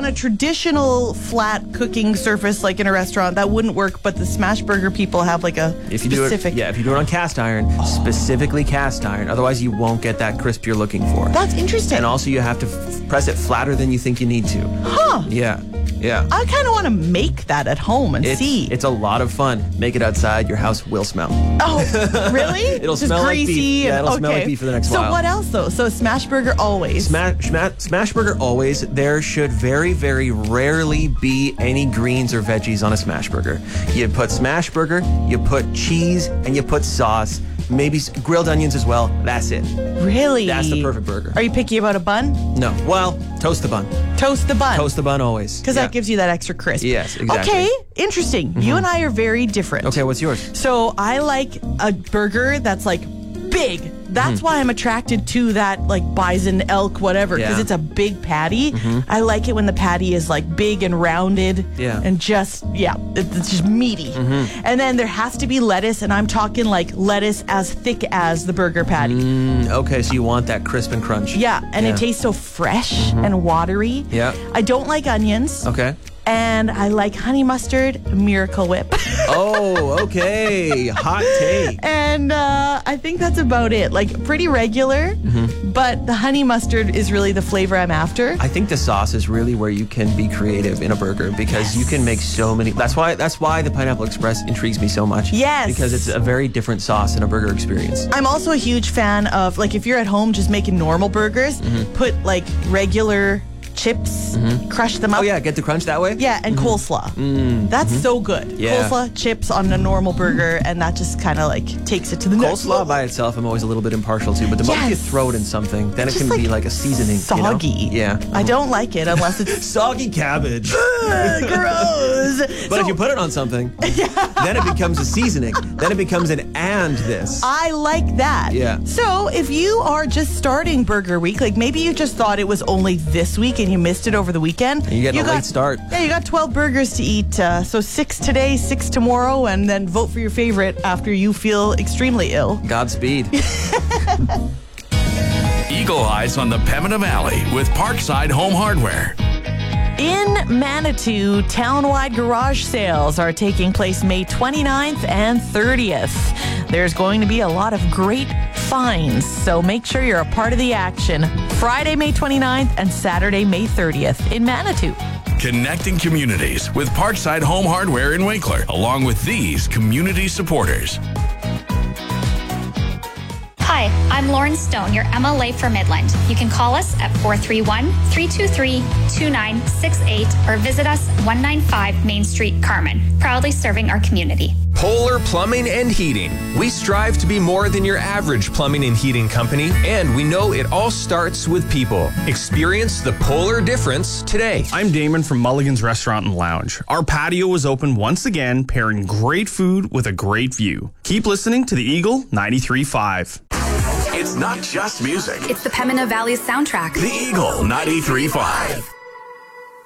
on a traditional flat cooking surface, like in a restaurant, that wouldn't work. But the smash burger people have like a If you specific. do it, if you do it on cast iron, specifically cast iron, otherwise you won't get that crisp you're looking for. That's interesting. And also you have to press it flatter than you think you need to. Huh. Yeah. I kind of want to make that at home and see. It's a lot of fun. Make it outside. Your house will smell. Oh, really? It'll Just smell greasy like beef. Yeah, it'll smell like okay. beef for the next so while. So what else though? So smash burger always. Smash burger always. There should very, very rarely be any greens or veggies on a smash burger. You put smash burger, you put cheese, and you put sauce. Maybe grilled onions as well. That's it. Really? That's the perfect burger. Are you picky about a bun? No. Well, toast the bun. Toast the bun. Toast the bun always. Because that gives you that extra crisp. Yes, exactly. Okay, interesting. You and I are very different. Okay, what's yours? So I like a burger that's like big. That's why I'm attracted to that like bison, elk, whatever, because it's a big patty. I like it when the patty is like big and rounded and just, it's just meaty. And then there has to be lettuce, and I'm talking like lettuce as thick as the burger patty. Okay, so you want that crisp and crunch. Yeah, and it tastes so fresh and watery. Yeah. I don't like onions. Okay. And I like honey mustard, Miracle Whip. Oh, okay. Hot take. And I think that's about it. Like pretty regular, but the honey mustard is really the flavor I'm after. I think the sauce is really where you can be creative in a burger because you can make so many. That's why the Pineapple Express intrigues me so much. Yes. Because it's a very different sauce in a burger experience. I'm also a huge fan of, like, if you're at home just making normal burgers, put like regular chips, crush them up. Oh yeah, get the crunch that way? Yeah, and coleslaw. That's so good. Yeah. Coleslaw, chips on a normal burger, and that just kind of like takes it to the next level. Coleslaw by itself, I'm always a little bit impartial to, but the moment you throw it in something, then it can be like a seasoning. Soggy. You know? Yeah. I don't like it unless it's soggy cabbage. Gross. But if you put it on something, then it becomes a seasoning. Then it becomes an and this. I like that. Yeah. So if you are just starting Burger Week, like maybe you just thought it was only this week and you missed it over the weekend. And you get a late start. Yeah, you got 12 burgers to eat. So 6 today, 6 tomorrow, and then vote for your favorite after you feel extremely ill. Godspeed. Eagle Eyes on the Pembina Valley with Parkside Home Hardware. In Manitou, town-wide garage sales are taking place May 29th and 30th. There's going to be a lot of great finds, so make sure you're a part of the action. Friday, May 29th and Saturday, May 30th in Manitou. Connecting communities with Parkside Home Hardware in Winkler, along with these community supporters. Hi, I'm Lauren Stone, your MLA for Midland. You can call us at 431-323-2968 or visit us 195 Main Street, Carmen. Proudly serving our community. Polar Plumbing and Heating. We strive to be more than your average plumbing and heating company, and we know it all starts with people. Experience the polar difference today. I'm Damon from Mulligan's Restaurant and Lounge. Our patio is open once again, pairing great food with a great view. Keep listening to the Eagle 93.5. It's not just music. It's the Pembina Valley soundtrack. The Eagle 93.5.